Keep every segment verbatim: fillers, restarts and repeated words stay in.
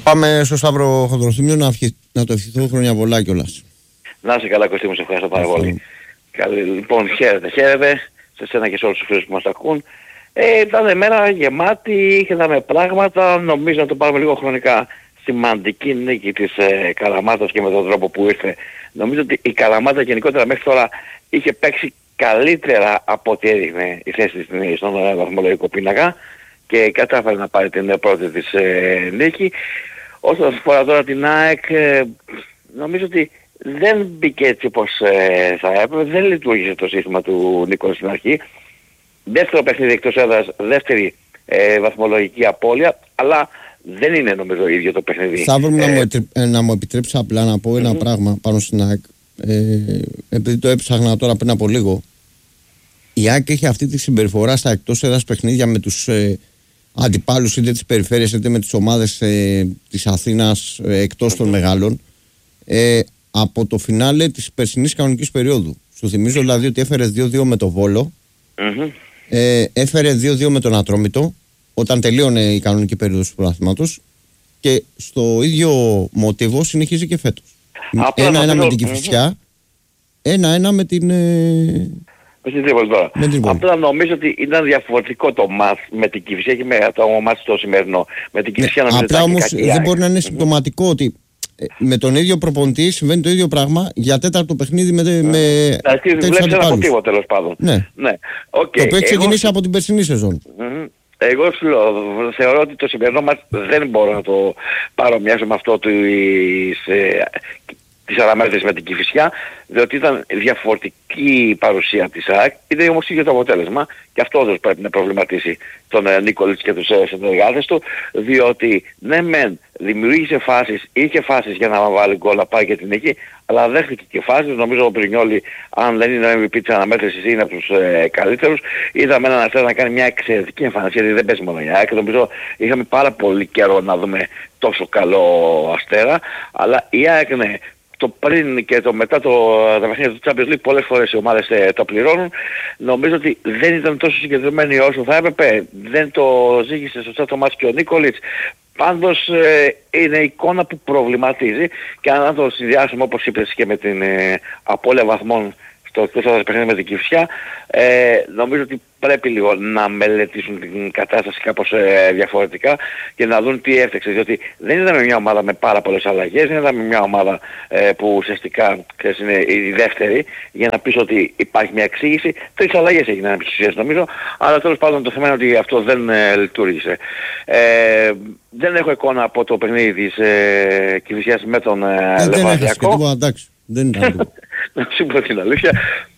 Πάμε στο Σταύρο Χοντροθύμιο να, ευχη... να το ευχηθώ χρόνια πολλά κιόλας. Να είσαι καλά, Κωστή μου, σε ευχαριστώ πάρα πολύ. Καλή, λοιπόν, χαίρετε, χαίρετε, σε σένα και σε όλους τους φίλους που μας ακούν. Ε, ήταν μέρα γεμάτη, είδαμε πράγματα, νομίζω να το πάρουμε λίγο χρονικά. Σημαντική νίκη της ε, Καλαμάτας και με τον τρόπο που ήρθε. Νομίζω ότι η Καλαμάτα γενικότερα μέχρι τώρα είχε παίξει καλύτερα από ό,τι έδειχνε η θέση της στον βαθμολογικό πίνακα και κατάφερε να πάρει την πρώτη της ε, νίκη. Όσον αφορά τώρα την ΑΕΚ, ε, νομίζω ότι δεν μπήκε έτσι όπως ε, θα έπρεπε, δεν λειτουργήσε το σύστημα του Νίκολα στην αρχή. Δεύτερο παιχνίδι εκτός έδρας, δεύτερη ε, βαθμολογική απώλεια, αλλά δεν είναι νομίζω ίδιο το παιχνίδι. Θα βρούμε ε, να, μου ετρε... να μου επιτρέψει απλά να πω ένα mm-hmm. πράγμα πάνω στην ΑΕΚ. Ε, επειδή το έψαχνα τώρα πριν από λίγο, η ΑΕΚ έχει αυτή τη συμπεριφορά στα εκτός έδρας παιχνίδια με τους ε, αντιπάλους είτε της περιφέρειας είτε με τις ομάδες ε, της Αθήνας ε, εκτός mm-hmm. των μεγάλων ε, από το φινάλε της περσινής κανονικής περίοδου. Σου θυμίζω δηλαδή ότι έφερε δύο δύο με το Βόλο, mm-hmm. ε, έφερε δύο δύο με τον Ατρόμητο όταν τελείωνε η κανονική περίοδος του πρωταθλήματος και στο ίδιο μοτίβο συνεχίζει και φέτος. Ένα-ένα με την Κηφισιά, ένα-ένα με την... Ε... Με την Τρίπολη τώρα. Απλά νομίζω ότι ήταν διαφορετικό το μάτς με την Κηφισιά και με το μάτς το σημερινό. Με την Κηφισιά ναι, απλά όμως δεν μπορεί να είναι συμπτωματικό ότι με τον ίδιο προπονητή συμβαίνει το ίδιο πράγμα για τέταρτο παιχνίδι με, mm. με τέτοιους αντιπάλους. Ένα μοτίβο τέλος πάντων. Ναι. ναι. Okay. Το οποίο έχει ξεκινήσει από την περσινή σεζόν. Mm-hmm. Εγώ σου λέω, θεωρώ ότι το σημερινό μας δεν μπορώ να το παρομοιάσω με αυτό της, ε, της αναμέτρησης με την Κηφισιά, διότι ήταν διαφορετική η παρουσία της ΑΕΚ, ήταν όμως ίδιο το αποτέλεσμα και αυτό δεν πρέπει να προβληματίσει τον ε, Νίκολιτς και τους ε, συνεργάτες του, διότι ναι μεν δημιούργησε φάσεις, είχε φάσεις για να βάλει γκολ να πάει και την νίκη, αλλά δέχτηκε και φάσεις. Νομίζω ο Πρινιόλι, αν δεν είναι ο εμ βι πι της αναμέτρησης, είναι από τους ε, καλύτερους. Είδαμε έναν Αστέρα να κάνει μια εξαιρετική εμφάνιση, γιατί δεν παίζει μόνο η ΑΕΚ. Νομίζω είχαμε πάρα πολύ καιρό να δούμε τόσο καλό Αστέρα, αλλά η ΑΕΚ ναι, το πριν και το μετά το, τα παιχνίδια του Champions League πολλές φορές οι ομάδες ε, το πληρώνουν. Νομίζω ότι δεν ήταν τόσο συγκεντρωμένοι όσο θα έπρεπε. Δεν το ζήγησε σωστά το μάτς και ο Νίκολιτς. Πάντως ε, είναι εικόνα που προβληματίζει και αν το συνδυάσουμε όπως είπες και με την ε, απώλεια βαθμών στο εκτός έδρας παιχνίδι με την Κηφισιά, ε, νομίζω ότι πρέπει λίγο να μελετήσουν την κατάσταση κάπως ε, διαφορετικά και να δουν τι έφτιαξε, διότι δεν είδαμε μια ομάδα με πάρα πολλές αλλαγές, δεν είδαμε μια ομάδα ε, που ουσιαστικά ξέρεις, είναι η δεύτερη για να πεις ότι υπάρχει μια εξήγηση. Τρεις αλλαγές έγιναν επί της ουσίας νομίζω, αλλά τέλος πάντων το θέμα είναι ότι αυτό δεν ε, λειτουργήσε. Ε, δεν έχω εικόνα από το παιχνίδι της ε, Κηφισιάς με τον ε, Λεβαδιακό. Δεν ήταν. Να σου πω την αλήθεια.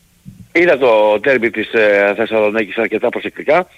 Είδα το τέρμπι της ε, Θεσσαλονίκης αρκετά προσεκτικά.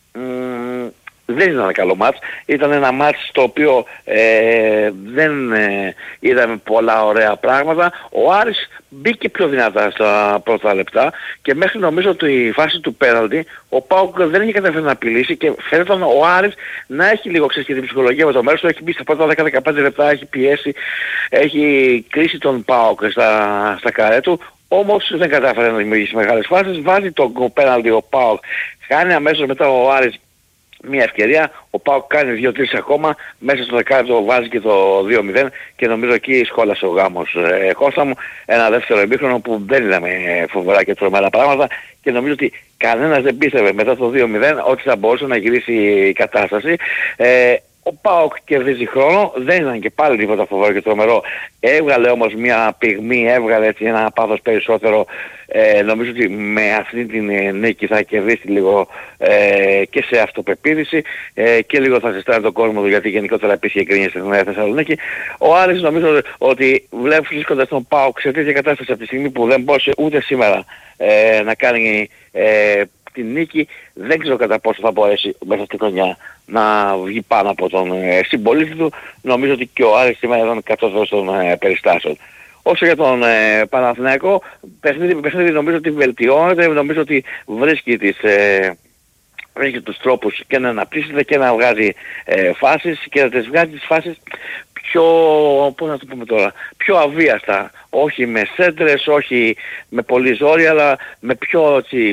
Μ, δεν ήταν ένα καλό μάτς. Ήταν ένα μάτς στο οποίο ε, δεν ε, είδαμε πολλά ωραία πράγματα. Ο Άρης μπήκε πιο δυνατά στα πρώτα λεπτά και μέχρι νομίζω ότι η φάση του πέναλτι ο ΠΑΟΚ δεν είχε καταφέρει να απειλήσει και φαίνεται ο Άρης να έχει λίγο ξέρει και την ψυχολογία με το μέρος του. Έχει μπει στα πρώτα δέκα με δεκαπέντε λεπτά, έχει πιέσει, έχει κρίσει τον ΠΑΟΚ στα, στα καρέ του. Όμως δεν κατάφερε να δημιουργήσει μεγάλες φάσεις. Βάζει τον πέναλτι ο ΠΑΟΚ, χάνει αμέσως μετά ο Άρης μια ευκαιρία, ο ΠΑΟΚ κάνει δύο τρεις ακόμα, μέσα στο δεκάλεπτο βάζει και το δύο μηδέν και νομίζω εκεί σχόλασε ο γάμος ε, Κώστα μου. Ένα δεύτερο ημίχρονο που δεν είδαμε φοβερά και τρομερά πράγματα και νομίζω ότι κανένας δεν πίστευε μετά το δύο μηδέν ότι θα μπορούσε να γυρίσει η κατάσταση. Ε, Ο ΠΑΟΚ κερδίζει χρόνο, δεν ήταν και πάλι τίποτα φοβερό και τρομερό. Έβγαλε όμως μια πυγμή, έβγαλε έτσι ένα πάθος περισσότερο. Ε, νομίζω ότι με αυτή την ε, νίκη θα κερδίσει λίγο ε, και σε αυτοπεποίθηση ε, και λίγο θα ζεστάνει τον κόσμο του, γιατί γενικότερα επίσης εγκρίνει στην Νέα Θεσσαλονίκη. Ο Άρης νομίζω ότι βλέπει βρίσκοντας τον ΠΑΟΚ σε τέτοια κατάσταση από τη στιγμή που δεν μπορούσε ούτε σήμερα ε, να κάνει ε, την νίκη, δεν ξέρω κατά πόσο θα μπορέσει μέσα στη χρονιά να βγει πάνω από τον ε, συμπολίτη του. Νομίζω ότι και ο Άρης σήμερα ήταν κατώτερος των ε, περιστάσεων. Όσο για τον ε, Παναθηναϊκό, παιχνίδι με παιχνίδι νομίζω ότι βελτιώνεται, νομίζω ότι βρίσκει τις... Ε, βρίσκει τους τρόπους και να αναπτύσσεται και να βγάζει ε, φάσεις και να τις βγάζει τις φάσεις πιο, πώς να το πούμε τώρα, πιο αβίαστα. Όχι με σέντρες, όχι με πολύ ζόρι, αλλά με πιο έτσι,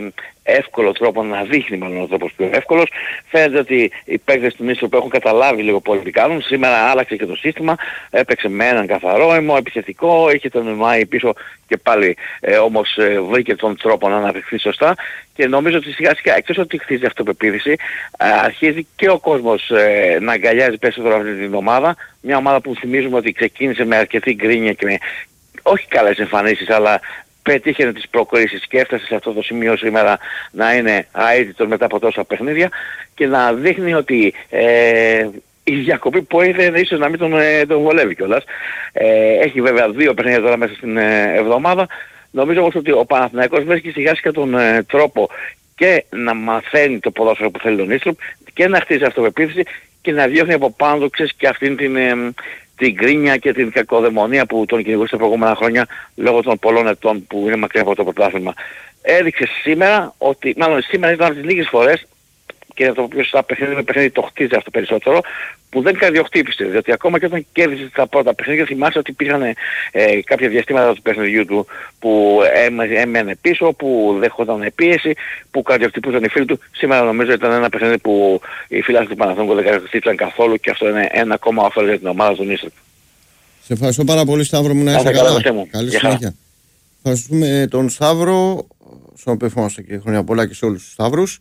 εύκολο τρόπο, να δείχνει μάλλον ο τρόπος πιο εύκολος. Φαίνεται ότι οι παίκτες του Νίστροπ έχουν καταλάβει λίγο πολύ τι κάνουν. Σήμερα άλλαξε και το σύστημα, έπαιξε με έναν καθαρό αιμο, επιθετικό, είχε τον Μάη πίσω και πάλι ε, όμως ε, βρήκε τον τρόπο να αναπτυχθεί σωστά και νομίζω ότι σιγά σιγά εκτός ότι χτίζει αυτοπεποίθηση, ε, αρχίζει και ο κόσμος ε, να αγκαλιάζει περισσότερο αυτή την ομάδα. Μια ομάδα που θυμίζουμε ότι ξεκίνησε με αρκετή γκρίνια και με όχι καλές εμφανίσεις, αλλά πετύχαινε τις προκρίσεις και έφτασε σε αυτό το σημείο σήμερα να είναι αίτητος μετά από τόσα παιχνίδια και να δείχνει ότι ε, η διακοπή που είδε ίσως να μην τον, ε, τον βολεύει κιόλας. Ε, έχει βέβαια δύο παιχνίδια τώρα μέσα στην ε, εβδομάδα. Νομίζω όμως ότι ο Παναθηναϊκός βρίσκει σιγά σιγά τον ε, τρόπο και να μαθαίνει το ποδόσφαιρο που θέλει τον Νίστροπ και να χτίζει αυτοπεποίθηση και να διώχνει από πάνω του, ξέρεις, και αυτήν την, ε, την γκρίνια και την κακοδαιμονία που τον κυνηγούσε τα προηγούμενα χρόνια λόγω των πολλών ετών που είναι μακριά από το πρωτάθλημα. Έδειξε σήμερα ότι, μάλλον σήμερα ήταν από τις λίγες φορές, και να το πω στα παιχνίδια με παιχνίδι το χτίζει αυτό περισσότερο, που δεν καρδιοχτύπησε. Διότι ακόμα και όταν κέρδισε τα πρώτα παιχνίδια, θυμάσαι ότι υπήρχαν ε, κάποια διαστήματα του παιχνιδιού του που έμενε πίσω, που δέχονταν πίεση, που καρδιοχτυπούσαν οι φίλοι του. Σήμερα νομίζω ήταν ένα παιχνίδι που οι φίλοι του Παναθηναϊκού δεν καρδιοχτύπησαν καθόλου και αυτό είναι ένα ακόμα όφελος για την ομάδα του Νίστροπ. Σε ευχαριστώ πάρα πολύ, Σταύρο μου, να είσαι καλά. καλά. Καλή συνέχεια. Ευχαριστούμε τον Σταύρο, στον οποίο ευχόμαστε και χρόνια πολλά και σε όλους τους Σταύρους.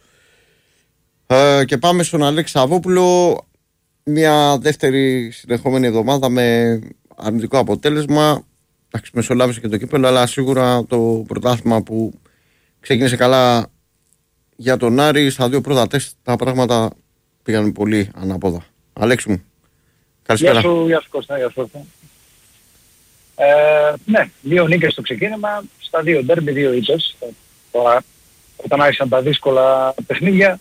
Ε, και πάμε στον Αλέξη Σαββόπουλο. Μια δεύτερη συνεχόμενη εβδομάδα με αρνητικό αποτέλεσμα. Εντάξει, μεσολάβησε και το κύπελλο, αλλά σίγουρα το πρωτάθλημα που ξεκίνησε καλά για τον Άρη, στα δύο πρώτα τεστ τα πράγματα πήγαν πολύ ανάποδα. Αλέξη μου, καλησπέρα. Γεια σου, γεια σου Κώστα, γεια σου. Ε, ναι, δύο νίκες στο ξεκίνημα, στα δύο ντέρμπι, δύο ήττες. Όταν άρχισαν τα δύσκολα παιχνίδια,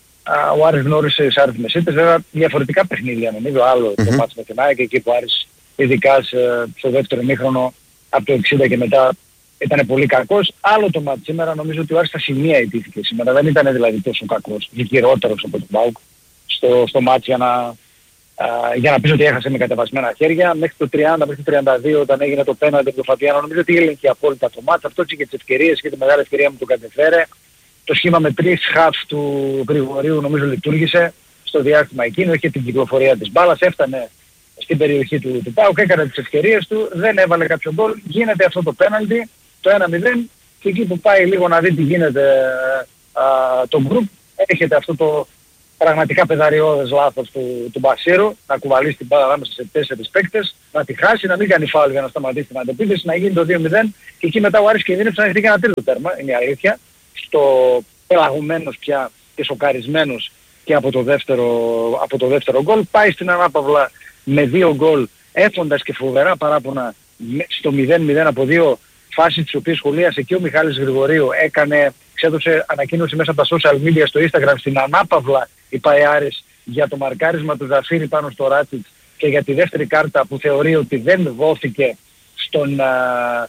ο Άρης γνώρισε σε άριθμες ήττες, βέβαια διαφορετικά παιχνίδια νομίζω, άλλο mm-hmm. το μάτς με την ΑΕΚ, εκεί που ο Άρης ειδικά στο δεύτερο ημίχρονο από το εξήντα και μετά ήταν πολύ κακός. Άλλο το μάτς σήμερα, νομίζω ότι ο Άρης στα σημεία ιτήθηκε σήμερα, δεν ήταν δηλαδή τόσο κακός, γυρότερος από τον ΠΑΟΚ στο, στο μάτς για να, α, για να πεις ότι έχασε με κατεβασμένα χέρια. Μέχρι το τριάντα, μέχρι το τριάντα δύο όταν έγινε το πέναλτι από τον Φατιάνο, νομίζω ότι έλεγχε απόλυτα το μάτς, αυτό και τις ευκαιρίες και τη μεγάλη ευκαιρία μου τον κατεφέρε. Το σχήμα με τρεις χαφ του Γρηγορίου νομίζω λειτουργήσε στο διάστημα εκείνο, είχε την κυκλοφορία της μπάλας, έφτανε στην περιοχή του, του ΠΑΟΚ, έκανε τις ευκαιρίες του, δεν έβαλε κάποιο γκολ, γίνεται αυτό το πέναλτι, το ένα μηδέν και εκεί που πάει λίγο να δει τι γίνεται α, το γκρουπ, έρχεται αυτό το πραγματικά πεδαριώδες λάθος του, του Μπασίρου, να κουβαλήσει την μπάλα ανάμεσα σε τέσσερις παίκτες, να τη χάσει, να μην κάνει φάουλ για να σταματήσει την αντεπίθεση, να γίνει το δύο μηδέν και εκεί μετά ο Άρης κινδύνευσε να έχει και ένα τρίτο τέρμα, είναι η αλήθεια. Στο πελαγωμένος πια και σοκαρισμένος και από το δεύτερο, από το δεύτερο γκολ, πάει στην ανάπαυλα με δύο γκολ, έχοντας και φοβερά παράπονα στο μηδέν μηδέν από δύο φάσεις τις οποίες σχολίασε και ο Μιχάλης Γρηγορίου, έκανε, ξέδωσε ανακοίνωση μέσα από τα social media στο Instagram στην ανάπαυλα η ΠΑΕ για το μαρκάρισμα του Ζαφίρη πάνω στο Ράτσιτ και για τη δεύτερη κάρτα που θεωρεί ότι δεν δόθηκε στον, α,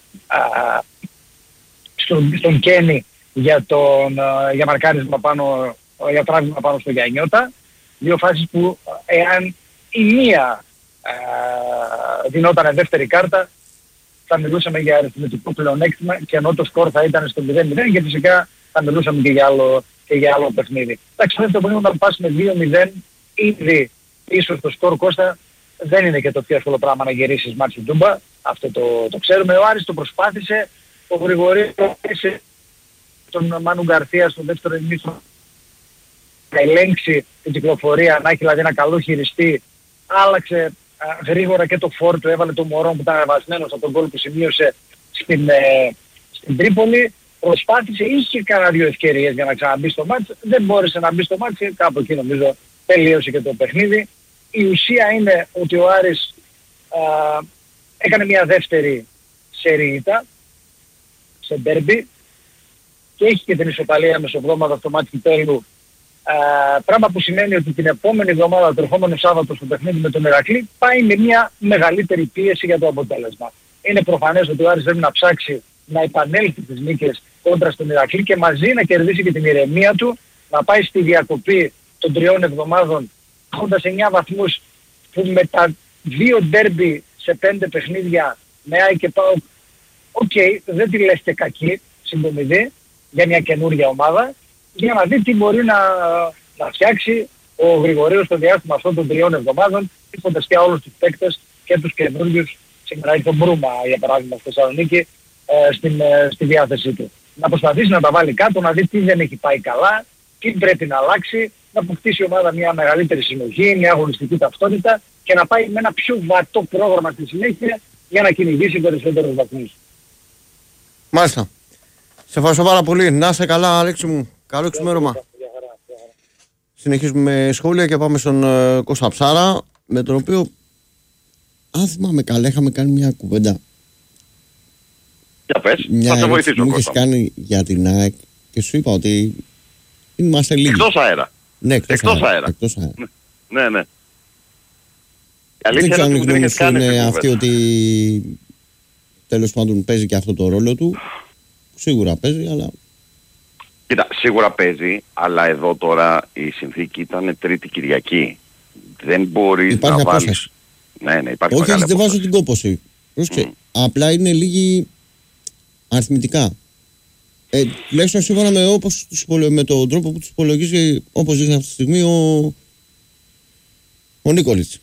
α, στον, στον Κένι για, τον, για μαρκάρισμα πάνω, για τράβημα πάνω στο Γιαννιώτα. Δύο φάσεις που εάν η μία ε, δινόταν δεύτερη κάρτα θα μιλούσαμε για αριθμητικό πλεονέκτημα και ενώ το σκορ θα ήταν στο μηδέν μηδέν και φυσικά θα μιλούσαμε και για άλλο, και για άλλο παιχνίδι. Εντάξει, το δεύτερο παιχνίδι όταν πας με δύο μηδέν ήδη πίσω στο σκορ, Κώστα, δεν είναι και το πιο εύκολο πράγμα να γυρίσεις μάτσι Ντούμπα. Αυτό το, το ξέρουμε. Ο Άρης το προσπάθησε, ο Γρηγορίου έσε τον Μάνου Γκαρθία στο δεύτερο ημίχρονο να ελέγξει την κυκλοφορία, να έχει δηλαδή ένα καλό χειριστή, άλλαξε α, γρήγορα και το φόρ του, έβαλε το Μωρόν που ήταν ανεβασμένος από τον γκολ που σημείωσε στην, ε, στην Τρίπολη, προσπάθησε, είχε κάνα δύο ευκαιρίες για να ξαναμπεί στο μάτς, δεν μπόρεσε να μπει στο μάτς και κάπου εκεί νομίζω τελείωσε και το παιχνίδι. Η ουσία είναι ότι ο Άρης α, έκανε μια δεύτερη σερί σε ντέρμπι και έχει και την ισοπαλία μεσοβδόμαδα στο μάτι Κυπέλλου, πράγμα που σημαίνει ότι την επόμενη εβδομάδα, το ερχόμενο Σάββατο στο παιχνίδι με τον Ηρακλή, πάει με μια μεγαλύτερη πίεση για το αποτέλεσμα. Είναι προφανές ότι ο Άρης πρέπει να ψάξει να επανέλθει τις νίκες κόντρα στον Ηρακλή και μαζί να κερδίσει και την ηρεμία του, να πάει στη διακοπή των τριών εβδομάδων έχοντας εννιά βαθμούς που με τα δύο ντέρμπι σε πέντε παιχνίδια με ΑΕΚ και ΠΑΟΚ, οκ, okay, δεν τη λες και κακή συντομιδή για μια καινούργια ομάδα για να δει τι μπορεί να, να φτιάξει ο Γρηγορέος στο διάστημα αυτών των τριών εβδομάδων, έχοντας πια όλους τους παίκτες και τους καινούργιους, σήμερα έχει τον Μπρούμα για παράδειγμα στη Θεσσαλονίκη, ε, στην, ε, στη διάθεσή του. Να προσπαθήσει να τα βάλει κάτω, να δει τι δεν έχει πάει καλά, τι πρέπει να αλλάξει, να αποκτήσει η ομάδα μια μεγαλύτερη συνοχή, μια αγωνιστική ταυτότητα και να πάει με ένα πιο βατό πρόγραμμα στη συνέχεια για να κυνηγήσει περισσότερους βαθμούς. Μάλιστα. Σε ευχαριστώ πάρα πολύ. Να είσαι καλά, Αλέξη μου. Καλό ξημέρωμα. Συνεχίζουμε σχόλια και πάμε στον uh, Κώστα Ψάρα, με τον οποίο, αν θυμάμαι καλά, είχαμε κάνει μια κουβέντα. Για πες, μια θα σε βοηθήσω. Μου είχες κάνει για την ΑΕΚ και σου είπα ότι είμαστε λίγοι. Εκτός αέρα. Ναι, εκτός, εκτός αέρα. αέρα. Εκτός αέρα. Ναι, ναι. Δεν ξέρω αν η γνώμη σου είναι αυτή ότι τέλος πάντων παίζει και αυτό το ρόλο του. Σίγουρα παίζει, αλλά... Κοίτα, σίγουρα παίζει, αλλά εδώ τώρα η συνθήκη ήταν Τρίτη Κυριακή. Δεν μπορείς υπάρχει να απόσταση. βάλεις... Ναι, ναι, υπάρχει όχι, μεγάλη δεν απόσταση. βάζω την κόπωση. Mm. Απλά είναι λίγοι αριθμητικά. Ε, τουλάχιστον σύμφωνα με, όπως τους υπολο... με τον τρόπο που τους υπολογίζει, όπως δείχνει αυτή τη στιγμή ο, ο Νίκολιτς.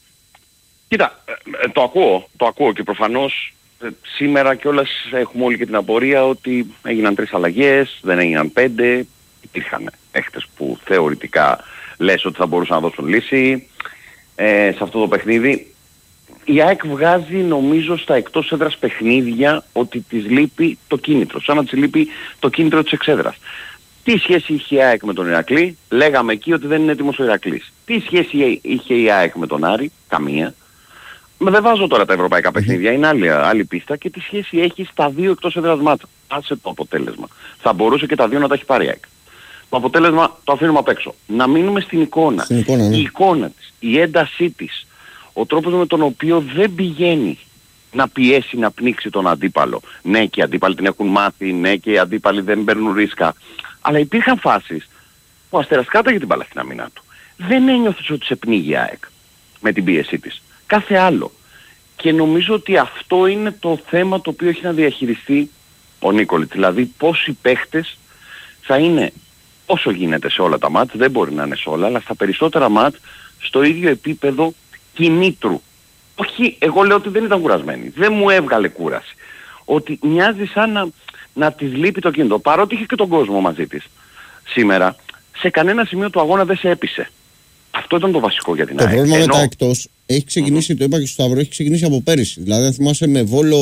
Κοίτα, ε, το ακούω, το ακούω και προφανώς ε, σήμερα κιόλας έχουμε όλοι και την απορία ότι έγιναν τρεις αλλαγές, δεν έγιναν πέντε, υπήρχαν παίχτες που θεωρητικά λες ότι θα μπορούσαν να δώσουν λύση ε, σε αυτό το παιχνίδι. Η ΑΕΚ βγάζει νομίζω στα εκτός έδρας παιχνίδια ότι της λείπει το κίνητρο, σαν να της λείπει το κίνητρο της εξέδρας. Τι σχέση είχε η ΑΕΚ με τον Ηρακλή, λέγαμε εκεί ότι δεν είναι έτοιμος ο Ηρακλής. Τι σχέση είχε η ΑΕΚ με τον Άρη, καμία. Μα δεν βάζω τώρα τα ευρωπαϊκά παιχνίδια, είναι άλλη, άλλη πίστα και τι σχέση έχει στα δύο εκτός έδρας μάτσα. Άσε το αποτέλεσμα. Θα μπορούσε και τα δύο να τα έχει πάρει η ΑΕΚ. Το αποτέλεσμα το αφήνουμε απ' έξω. Να μείνουμε στην εικόνα. Στην εικόνα, ναι. Η εικόνα της, η έντασή της, ο τρόπος με τον οποίο δεν πηγαίνει να πιέσει, να πνίξει τον αντίπαλο. Ναι, και οι αντίπαλοι την έχουν μάθει, ναι, και οι αντίπαλοι δεν παίρνουν ρίσκα. Αλλά υπήρχαν φάσεις που ο Αστέρας κάταγε την μπάλα στην αμυνά του. Δεν ένιωθες ότι σε πνίγει η ΑΕΚ με την πίεσή της. Κάθε άλλο. Και νομίζω ότι αυτό είναι το θέμα το οποίο έχει να διαχειριστεί ο Νίκολιτς. Δηλαδή πώς οι παίχτες θα είναι όσο γίνεται σε όλα τα μάτς, δεν μπορεί να είναι σε όλα, αλλά στα περισσότερα μάτς στο ίδιο επίπεδο κινήτρου. Όχι, εγώ λέω ότι δεν ήταν κουρασμένη. Δεν μου έβγαλε κούραση. Ότι μοιάζει σαν να, να της λείπει το κίνητρο. Παρότι είχε και τον κόσμο μαζί της σήμερα, σε κανένα σημείο του αγώνα δεν σε έπεισε. Αυτό ήταν το βασικό για την ΑΕΚ. Το πρόβλημα Ενώ... με τα εκτός έχει ξεκινήσει, mm-hmm. το είπα και στο Σταύρο, έχει ξεκινήσει από πέρυσι. Δηλαδή, αν θυμάσαι με Βόλο.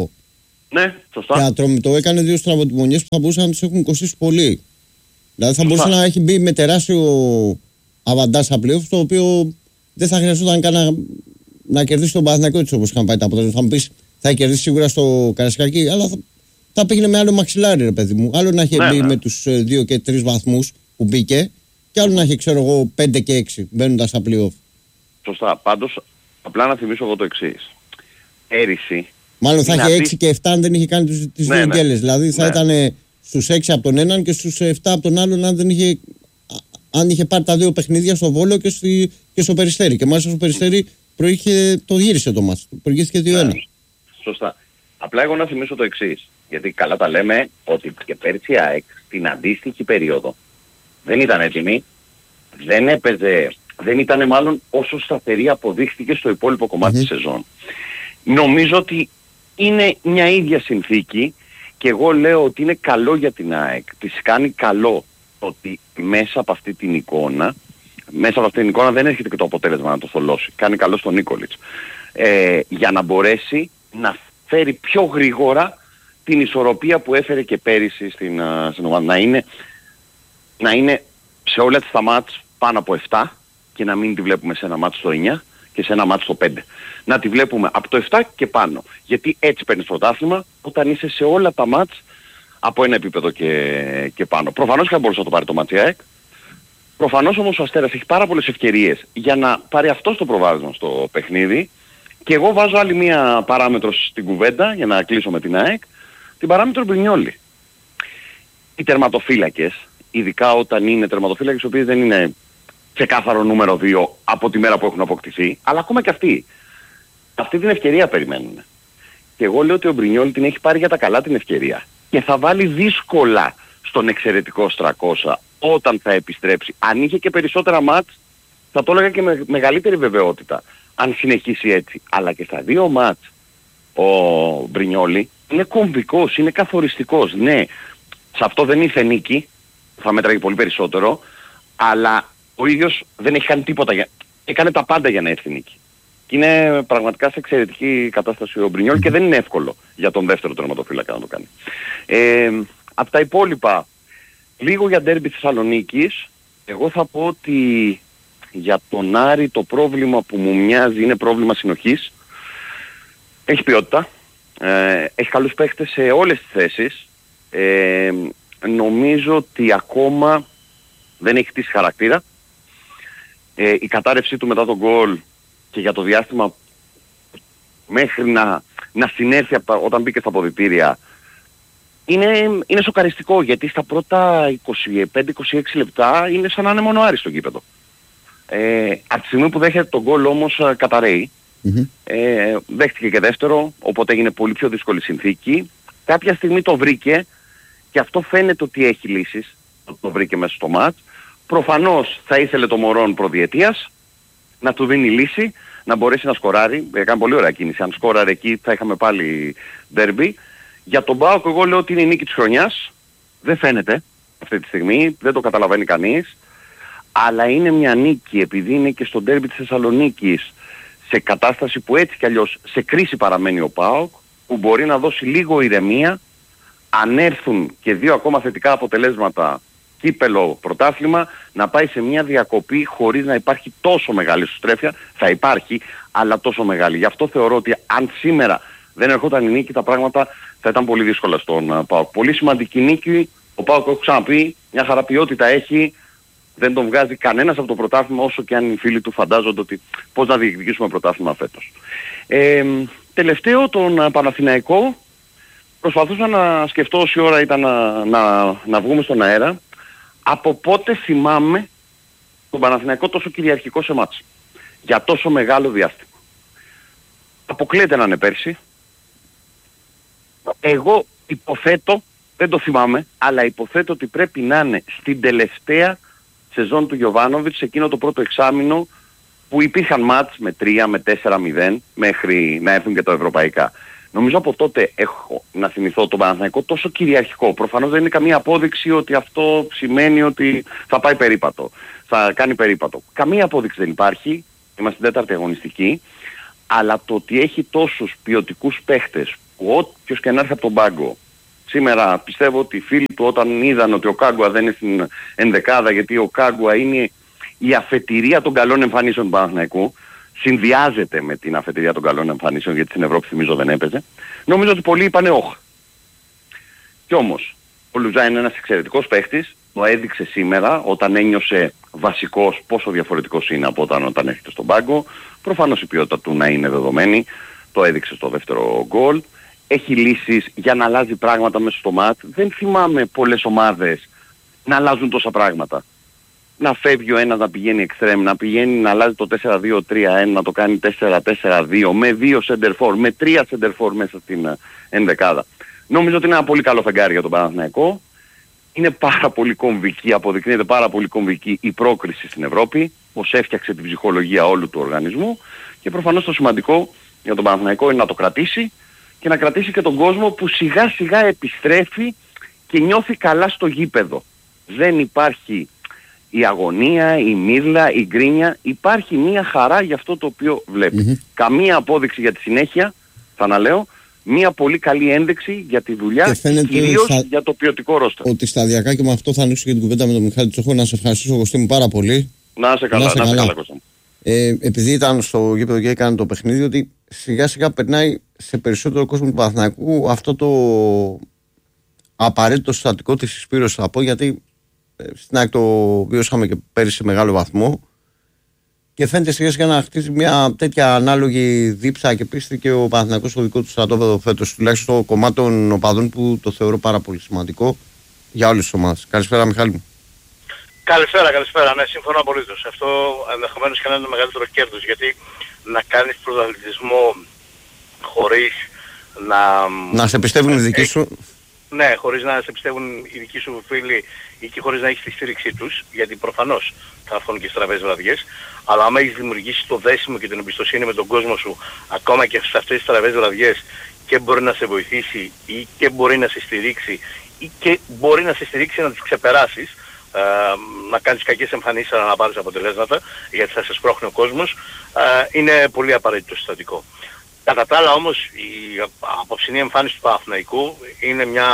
Ναι, σωστά. Και Ατρόμητο έκανε δύο στραβοτιμονιές που θα μπορούσαν να τις έχουν κοστίσει πολύ. Δηλαδή, θα σωστά. μπορούσε να έχει μπει με τεράστιο αβαντάζ στα πλοία, το οποίο δεν θα χρειαζόταν καν να, να κερδίσει τον Παναθηναϊκό της όπως είχαν πάει τα αποτέλεσμα. Θα μου πεις, θα κερδίσει σίγουρα στο Καρασκακί, αλλά θα, θα πήγαινε με άλλο μαξιλάρι, ρε παιδί μου. Άλλο να είχε ναι, μπει ναι. με τους δύο και τρεις βαθμούς που μπήκε, και άλλο να είχε, ξέρω εγώ, πέντε και έξι μπαίνοντας στα playoff. Σωστά. Πάντως, απλά να θυμίσω εγώ το εξής. Πέρυσι. Μάλλον θα είχε έξι και επτά αν δεν είχε κάνει τις, τις ναι, δύο γκέλες. Ναι. Δηλαδή θα ναι. ήταν στους έξι από τον έναν και στους επτά από τον άλλον αν δεν είχε. Αν είχε πάρει τα δύο παιχνίδια στο Βόλο και, στη, και στο Περιστέρι. Και μάλιστα στο Περιστέρι προείχε, το γύρισε το μάτς. Προηγήθηκε δύο ένα. Ναι, σωστά. Απλά εγώ να θυμίσω το εξής. Γιατί καλά τα λέμε ότι και πέρσι η ΑΕΚ στην αντίστοιχη περίοδο δεν ήταν έτοιμη. Δεν έπαιζε, δεν ήταν μάλλον όσο σταθερή αποδείχθηκε στο υπόλοιπο κομμάτι mm-hmm. της σεζόν. Νομίζω ότι είναι μια ίδια συνθήκη και εγώ λέω ότι είναι καλό για την ΑΕΚ. Της κάνει καλό ότι μέσα από αυτή την εικόνα, μέσα από αυτή την εικόνα δεν έρχεται και το αποτέλεσμα να το θολώσει. Κάνει καλό στον Νίκολιτς. Ε, για να μπορέσει να φέρει πιο γρήγορα την ισορροπία που έφερε και πέρυσι στην, στην ομάδα. Να είναι, να είναι σε όλα τις τα μάτς πάνω από επτά και να μην τη βλέπουμε σε ένα μάτς στο εννιά και σε ένα μάτς στο πέντε. Να τη βλέπουμε από το επτά και πάνω. Γιατί έτσι παίρνεις πρωτάθλημα όταν είσαι σε όλα τα μάτς από ένα επίπεδο και, και πάνω. Προφανώς και θα μπορούσε να το πάρει το μάτς η ΑΕΚ. Προφανώς όμως ο Αστέρας έχει πάρα πολλές ευκαιρίες για να πάρει αυτό το προβάδισμα στο παιχνίδι. Και εγώ βάζω άλλη μία παράμετρο στην κουβέντα για να κλείσω με την ΑΕΚ. Την παράμετρο Μπρινιόλι. Οι τερματοφύλακες, ειδικά όταν είναι τερματοφύλακες οι οποίες δεν είναι ξεκάθαρο νούμερο δύο από τη μέρα που έχουν αποκτηθεί, αλλά ακόμα και αυτοί. Αυτή την ευκαιρία περιμένουν. Και εγώ λέω ότι ο Μπρινιόλι την έχει πάρει για τα καλά την ευκαιρία. Και θα βάλει δύσκολα στον εξαιρετικό Στρακόσα όταν θα επιστρέψει. Αν είχε και περισσότερα μάτς, θα το έλεγα και με μεγαλύτερη βεβαιότητα, αν συνεχίσει έτσι. Αλλά και στα δύο μάτς ο Μπρινιόλι είναι κομβικός, είναι καθοριστικός. Ναι, σε αυτό δεν ήρθε νίκη, θα μέτραγε πολύ περισσότερο, αλλά ο ίδιος δεν έχει κάνει τίποτα, για... έκανε τα πάντα για να έρθει νίκη. Και είναι πραγματικά σε εξαιρετική κατάσταση ο Μπρινιόλι και δεν είναι εύκολο για τον δεύτερο τερματοφύλακα να το κάνει. Ε, από τα υπόλοιπα, λίγο για ντέρμπι Θεσσαλονίκης, εγώ θα πω ότι για τον Άρη το πρόβλημα που μου μοιάζει είναι πρόβλημα συνοχής. Έχει ποιότητα, ε, έχει καλούς παίχτες σε όλες τις θέσεις. Ε, νομίζω ότι ακόμα δεν έχει χτίσει χαρακτήρα. Ε, η κατάρρευσή του μετά τον γκολ και για το διάστημα μέχρι να, να συνέρθει όταν μπήκε στα αποδυτήρια είναι, είναι σοκαριστικό, γιατί στα πρώτα είκοσι πέντε είκοσι έξι λεπτά είναι σαν να είναι μόνο Άρης στο γήπεδο. Ε, από τη στιγμή που δέχεται τον γκολ όμως καταραίει. Mm-hmm. Ε, δέχτηκε και δεύτερο, οπότε έγινε πολύ πιο δύσκολη συνθήκη. Κάποια στιγμή το βρήκε και αυτό φαίνεται ότι έχει λύσεις. Το βρήκε μέσα στο μάτς. Προφανώς θα ήθελε το Μωρόν προδιετίας να του δίνει λύση, να μπορέσει να σκοράρει. Έκανε πολύ ωραία κίνηση. Αν σκόραρε εκεί θα είχαμε πάλι ντέρμπι. Για τον ΠΑΟΚ εγώ λέω ότι είναι η νίκη της χρονιάς. Δεν φαίνεται αυτή τη στιγμή, δεν το καταλαβαίνει κανείς. Αλλά είναι μια νίκη, επειδή είναι και στο ντέρμπι της Θεσσαλονίκης, σε κατάσταση που έτσι κι αλλιώς σε κρίση παραμένει ο ΠΑΟΚ, που μπορεί να δώσει λίγο ηρεμία, αν έρθουν και δύο ακόμα θετικά αποτελέσματα, κύπελο, πρωτάθλημα, να πάει σε μια διακοπή χωρίς να υπάρχει τόσο μεγάλη σωστρέφεια. Θα υπάρχει, αλλά τόσο μεγάλη. Γι' αυτό θεωρώ ότι αν σήμερα δεν ερχόταν η νίκη, τα πράγματα θα ήταν πολύ δύσκολα στον ΠΑΟΚ. Πολύ σημαντική νίκη. Ο ΠΑΟΚ, έχω ξαναπεί, μια χαρά ποιότητα έχει. Δεν τον βγάζει κανένας από το πρωτάθλημα, όσο και αν οι φίλοι του φαντάζονται ότι πώς να διεκδικήσουμε πρωτάθλημα φέτος. Ε, τελευταίο, τον Παναθηναϊκό. Προσπαθούσα να σκεφτώ όση ώρα ήταν να, να, να βγούμε στον αέρα. Από πότε θυμάμαι τον Παναθηναϊκό τόσο κυριαρχικό σε μάτς. Για τόσο μεγάλο διάστημα. Αποκλείεται να είναι πέρσι. Εγώ υποθέτω, δεν το θυμάμαι, αλλά υποθέτω ότι πρέπει να είναι στην τελευταία σεζόν του Γιοβάνοβιτς, εκείνο το πρώτο εξάμηνο που υπήρχαν μάτς με τρία, με τέσσερα μηδέν μέχρι να έρθουν και τα ευρωπαϊκά. Νομίζω από τότε έχω να θυμηθώ τον Παναθηναϊκό τόσο κυριαρχικό. Προφανώς δεν είναι καμία απόδειξη ότι αυτό σημαίνει ότι θα πάει περίπατο. Θα κάνει περίπατο. Καμία απόδειξη δεν υπάρχει. Είμαστε στην τέταρτη αγωνιστική. Αλλά το ότι έχει τόσους ποιοτικούς παίχτες που όποιος και να έρθει από τον πάγκο. Σήμερα πιστεύω ότι οι φίλοι του όταν είδαν ότι ο Κάγκουα δεν είναι στην ενδεκάδα, γιατί ο Κάγκουα είναι η αφετηρία των καλών εμφανίσεων του Παναθηναϊκού, συνδυάζεται με την αφετηρία των καλών εμφανίσεων, γιατί στην Ευρώπη θυμίζω δεν έπαιζε. Νομίζω ότι πολλοί είπανε όχ. Κι όμως, ο Λουζά είναι ένας εξαιρετικός παίχτης, το έδειξε σήμερα όταν ένιωσε βασικός πόσο διαφορετικός είναι από όταν, όταν έρχεται στον πάγκο. Προφανώς η ποιότητα του να είναι δεδομένη, το έδειξε στο δεύτερο γκολ. Έχει λύσεις για να αλλάζει πράγματα μέσα στο μάτ. Δεν θυμάμαι πολλές ομάδες να αλλάζουν τόσα πράγματα. Να φεύγει ο ένας να πηγαίνει εξτρέμ, να πηγαίνει να αλλάζει το τέσσερα δύο τρία ένα, να το κάνει τέσσερα τέσσερα δύο, με δύο center for, με τρία center for μέσα στην ενδεκάδα. Νομίζω ότι είναι ένα πολύ καλό φεγγάρι για τον Παναθηναϊκό. Είναι πάρα πολύ κομβική, αποδεικνύεται πάρα πολύ κομβική η πρόκριση στην Ευρώπη, πως έφτιαξε την ψυχολογία όλου του οργανισμού και προφανώς το σημαντικό για τον Παναθηναϊκό είναι να το κρατήσει και να κρατήσει και τον κόσμο που σιγά σιγά επιστρέφει και νιώθει καλά στο γήπεδο. Δεν υπάρχει η αγωνία, η μύρλα, η γκρίνια, υπάρχει μια χαρά για αυτό το οποίο βλέπει. Mm-hmm. Καμία απόδειξη για τη συνέχεια, θα αναλέω, μια πολύ καλή ένδειξη για τη δουλειά, κυρίως θα... για το ποιοτικό ρόστερ. Ότι σταδιακά, και με αυτό θα ανοίξω και την κουβέντα με τον Μιχάλη Τσοχό. Να σε ευχαριστήσω, Κωστή μου, πάρα πολύ. Να είσαι καλά, να είσαι καλά, καλά Κώστα μου. Ε, επειδή ήταν στο γήπεδο και έκανε το παιχνίδι, ότι σιγά σιγά περνάει σε περισσότερο κόσμο του Παναθηναϊκού αυτό το απαραίτητο συστατικό της συσπήρωσης, θα πω, γιατί ε, στην ΑΕΚ το βιώσαμε και πέρυσι σε μεγάλο βαθμό και φαίνεται σιγά σιγά να χτίζει μια τέτοια ανάλογη δίψα και πίστη και ο Παναθηναϊκός στο δικό του στρατόπεδο φέτος, τουλάχιστον στο κομμάτι των οπαδών, που το θεωρώ πάρα πολύ σημαντικό για όλες τις ομάδες. Καλησπέρα, Μιχάλη μου. Καλησπέρα, καλησπέρα. Ναι, συμφωνώ απολύτως. Αυτό ενδεχομένως και να είναι το μεγαλύτερο κέρδος, γιατί να κάνεις πρωταθλητισμό χωρίς να... Να σε πιστεύουν οι δικοί σου. ναι, χωρίς να σε πιστεύουν οι δικοί σου φίλοι ή και χωρίς να έχεις τη στήριξή τους, γιατί προφανώς θα έρθουν και στραβές βραδιές, αλλά άμα έχεις δημιουργήσει το δέσιμο και την εμπιστοσύνη με τον κόσμο σου, ακόμα και σε αυτές τις στραβές βραδιές, και μπορεί να σε βοηθήσει ή και μπορεί να σε στηρίξει ή και μπορεί να σε στηρίξει να τις ξεπεράσεις, ε, να κάνεις κακές εμφανίσεις αλλά να πάρεις αποτελέσματα, γιατί θα σε σπρώχνει ο κόσμος, ε, είναι πολύ απαραίτητο συστατικό. Κατά τα άλλα όμως η απόψινή εμφάνιση του Παναθηναϊκού είναι μια,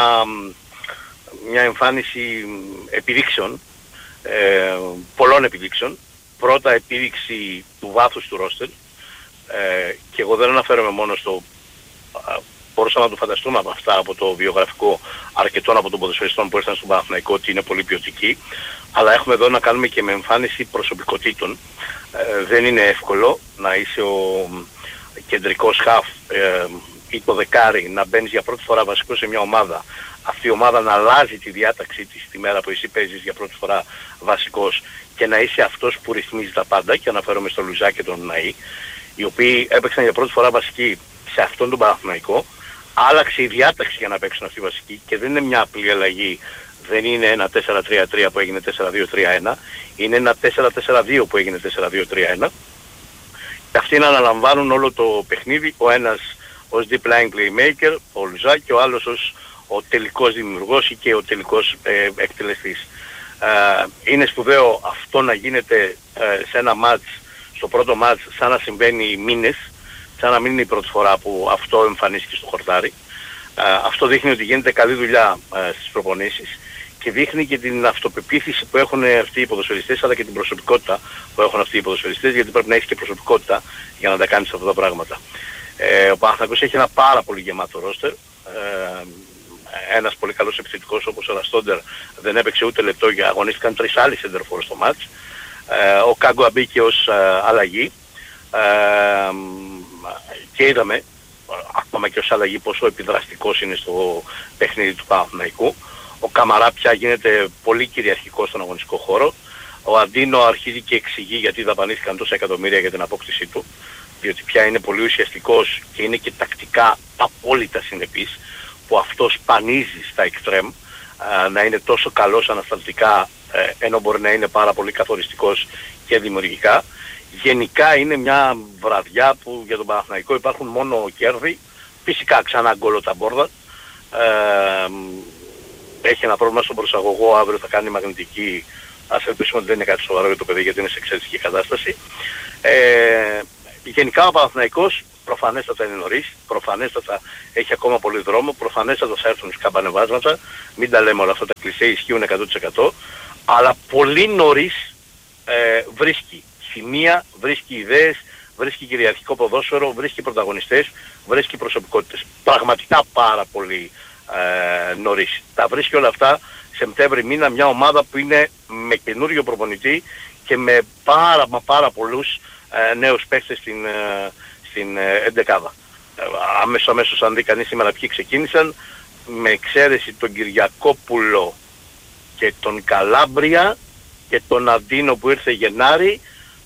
μια εμφάνιση επιδείξεων, ε, πολλών επιδείξεων. Πρώτα επίδειξη του βάθους του ρόστερ, ε, και εγώ δεν αναφέρομαι μόνο στο, ε, μπορούσαμε να το φανταστούμε από αυτά, από το βιογραφικό αρκετών από των ποδοσφαιριστών που ήρθαν στον Παναθηναϊκό, ότι είναι πολύ ποιοτικοί, αλλά έχουμε εδώ να κάνουμε και με εμφάνιση προσωπικότητων. Ε, δεν είναι εύκολο να είσαι ο κεντρικός χαφ ε, ή το δεκάρι, να μπαίνεις για πρώτη φορά βασικό σε μια ομάδα, αυτή η ομάδα να αλλάζει τη διάταξή της τη μέρα που εσύ παίζεις για πρώτη φορά βασικός και να είσαι αυτός που ρυθμίζει τα πάντα, και αναφέρομαι στο Λουζά και τον Ναΐ, οι οποίοι έπαιξαν για πρώτη φορά βασικοί σε αυτόν τον Παναθηναϊκό. Άλλαξε η διάταξη για να παίξουν αυτοί οι βασικοί και δεν είναι μια απλή αλλαγή, δεν είναι ένα τέσσερα τρία τρία που έγινε τέσσερα δύο τρία ένα, είναι ένα τέσσερα τέσσερα δύο που έγινε τέσσερα δύο τρία ένα. Και αυτοί να αναλαμβάνουν όλο το παιχνίδι, ο ένας ως deep lying playmaker, ο Λουζά, και ο άλλος ως ο τελικός δημιουργός ή και ο τελικός ε, εκτελεστής. Ε, είναι σπουδαίο αυτό να γίνεται ε, σε ένα μάτς, στο πρώτο μάτς, σαν να συμβαίνει μήνες, σαν να μην είναι η πρώτη φορά που αυτό εμφανίστηκε στο χορτάρι. Ε, αυτό δείχνει ότι γίνεται καλή δουλειά ε, στις προπονήσεις και δείχνει και την αυτοπεποίθηση που έχουν αυτοί οι ποδοσφαιριστές, αλλά και την προσωπικότητα που έχουν αυτοί οι ποδοσφαιριστές, γιατί πρέπει να έχεις και προσωπικότητα για να τα κάνεις αυτά τα πράγματα. Ε, ο Παναθηναϊκός έχει ένα πάρα πολύ γεμάτο ρόστερ. Ε, ένας πολύ καλός επιθετικός όπως ο Ραστόντερ δεν έπαιξε ούτε λεπτό και αγωνίστηκαν τρεις άλλοι σεντερφόρ στο μάτς. Ε, ο Κάγκουα μπήκε ως ε, αλλαγή ε, και είδαμε ακόμα και ως αλλαγή πόσο επιδραστικός είναι στο παιχνίδι του Παναθηναϊκού. Ο Καμαρά πια γίνεται πολύ κυριαρχικός στον αγωνιστικό χώρο. Ο Αντίνο αρχίζει και εξηγεί γιατί δαπανήθηκαν τόσα εκατομμύρια για την απόκτησή του, διότι πια είναι πολύ ουσιαστικός και είναι και τακτικά απόλυτα συνεπής, που αυτό σπανίζει στα εξτρέμ να είναι τόσο καλός ανασταλτικά, ενώ μπορεί να είναι πάρα πολύ καθοριστικός και δημιουργικά. Γενικά είναι μια βραδιά που για τον Παναθηναϊκό υπάρχουν μόνο κέρδη, φυσικά ξανά γκολ τα μπόρδα. Ε, έχει ένα πρόβλημα στον προσαγωγό, αύριο θα κάνει μαγνητική, ας ελπίσουμε ότι δεν είναι κάτι σοβαρό για το παιδί γιατί είναι σε εξαιρετική κατάσταση. Ε, γενικά ο Παναθηναϊκός προφανέστατα είναι νωρίς, προφανέστατα έχει ακόμα πολύ δρόμο, προφανέστατα θα έρθουν σκαμπανεβάσματα, μην τα λέμε όλα αυτά τα κλισέ, ισχύουν εκατό τοις εκατό, αλλά πολύ νωρίς ε, βρίσκει σημεία, βρίσκει ιδέες, βρίσκει κυριαρχικό ποδόσφαιρο, βρίσκει πρωταγωνιστές, βρίσκει προσωπικότητες. Πραγματικά πάρα πολύ ε, νωρίς. Τα βρίσκει όλα αυτά Σεπτέμβρη μήνα, μια ομάδα που είναι με καινούριο προπονητή και με πάρα μα πάρα πολλούς ε, νέους παίκτες στην, ε, στην ε, εντεκάδα. Ε, αμέσως αμέσως αν δει κανείς σήμερα ποιοι ξεκίνησαν, με εξαίρεση τον Κυριακόπουλο και τον Καλάμπρια και τον Αντίνο που ήρθε Γενάρη,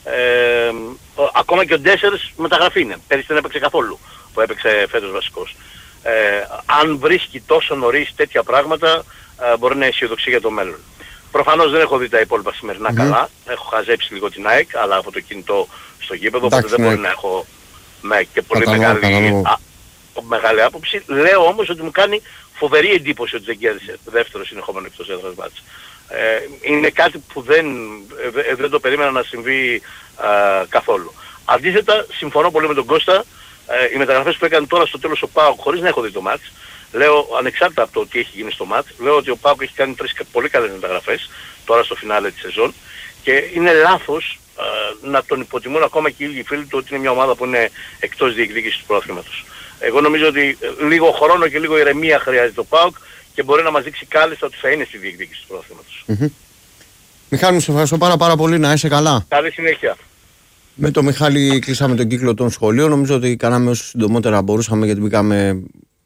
ε, ακόμα και ο Ντέσσερς μεταγραφή είναι. Πέρυσι δεν έπαιξε καθόλου που έπαιξε φέτος βασικός. Ε, αν βρίσκει τόσο νωρίς τέτοια πράγματα, ε, μπορεί να αισιοδοξεί για το μέλλον. Προφανώς δεν έχω δει τα υπόλοιπα σημερινά mm. καλά. Έχω χαζέψει λίγο την ΑΕΚ, αλλά από το κινητό στο γήπεδο, οπότε δεν ναι. μπορεί να έχω ναι, και πολύ μεγάλη, α, μεγάλη άποψη. Λέω όμως ότι μου κάνει φοβερή εντύπωση ότι δεν κέρδισε δεύτερο συνεχόμενο εκτός έδρας μάτς. Ε, είναι κάτι που δεν, ε, δεν το περίμενα να συμβεί ε, καθόλου. Αντίθετα, συμφωνώ πολύ με τον Κώστα, ε, οι μεταγραφές που έκανε τώρα στο τέλος ο ΠΑΟΚ, χωρίς να έχω δει το μάτς, λέω ανεξάρτητα από το τι έχει γίνει στο μάτς, λέω ότι ο ΠΑΟΚ έχει κάνει τρεις πολύ καλές μεταγραφές τώρα στο φινάλε της σεζόν και είναι λάθος ε, να τον υποτιμούν ακόμα και οι ίδιοι φίλοι του ότι είναι μια ομάδα που είναι εκτός διεκδίκησης του πρωταθλήματος. Εγώ νομίζω ότι λίγο χρόνο και λίγο ηρεμία χρειάζεται ο ΠΑΟΚ και μπορεί να μας δείξει κάλλιστα ότι θα είναι στη διεκδίκηση του πρωταθλήματος. Mm-hmm. Μιχάλη, σε ευχαριστώ πάρα, πάρα πολύ, να είσαι καλά. Καλή συνέχεια. Με τον Μιχάλη κλείσαμε τον κύκλο των σχολείων. Νομίζω ότι κάναμε όσο συντομότερα μπορούσαμε, γιατί μπήκαμε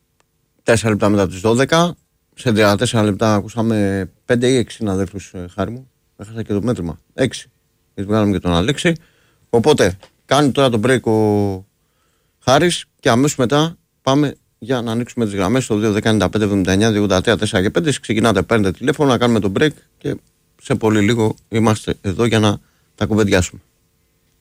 τέσσερα λεπτά μετά τις δώδεκα. Σε τριάντα τέσσερα λεπτά ακούσαμε πέντε ή έξι συναδέλφους, χάρη μου. Έχασα και το μέτρημα. έξι. Γιατί βγάλαμε και τον Αλέξη. Οπότε κάνει τώρα το break ο Χάρης και αμέσως μετά πάμε για να ανοίξουμε τις γραμμές στο δύο δέκα ενενήντα πέντε εβδομήντα εννιά δύο ογδόντα τρία τέσσερα και πέντε. Ξεκινάτε, παίρνετε τηλέφωνο, να κάνουμε το break και σε πολύ λίγο είμαστε εδώ για να τα κουβεντιάσουμε.